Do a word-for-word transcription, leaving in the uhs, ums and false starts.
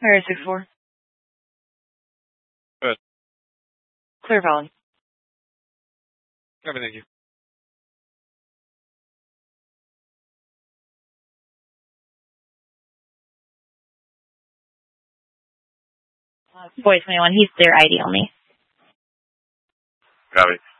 Area six four. Good. Clear Valley. Copy, thank you. Uh, Boy twenty-one, he's their I D only. Copy.